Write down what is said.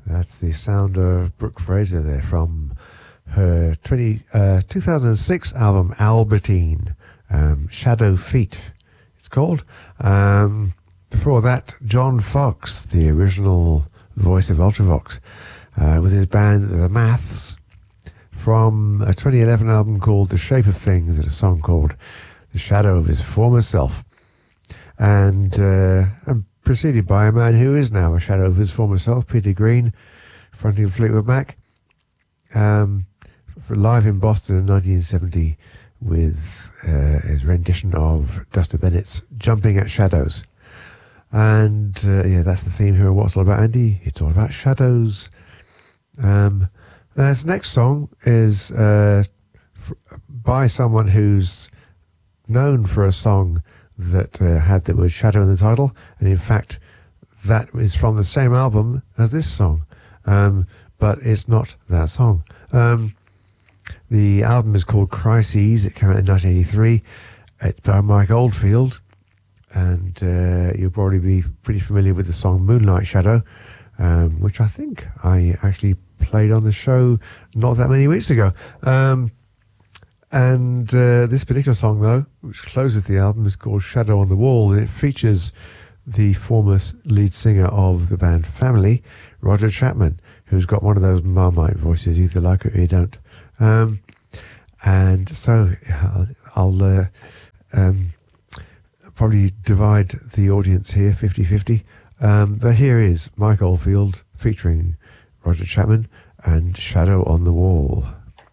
That's the sound of Brooke Fraser there from her 2006 album Albertine, Shadow Feet it's called. Before that, John Fox, the original voice of Ultravox, with his band The Maths, from a 2011 album called The Shape of Things, and a song called The Shadow of His Former Self. And preceded by a man who is now a shadow of his former self, Peter Green, fronting Fleetwood Mac, live in Boston in 1970 with his rendition of Duster Bennett's Jumping at Shadows. And that's the theme here of What's All About Andy. It's all about shadows. This next song is by someone who's known for a song that had the word shadow in the title, and in fact that is from the same album as this song, but it's not that song. The album is called Crises. It came out in 1983. It's by Mike Oldfield, and you'll probably be pretty familiar with the song Moonlight Shadow, which I think I actually played on the show not that many weeks ago. And this particular song, though, which closes the album, is called Shadow on the Wall, and it features the former lead singer of the band Family, Roger Chapman, who's got one of those Marmite voices, either like it or you don't. And so I'll probably divide the audience here 50-50. But here is Mike Oldfield featuring Roger Chapman and Shadow on the Wall.